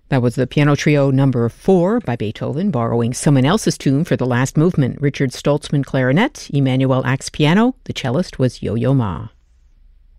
That was the Piano Trio number 4 by Beethoven, borrowing someone else's tune for the last movement. Richard Stoltzman, clarinet, Emanuel Ax, piano. The cellist was Yo-Yo Ma.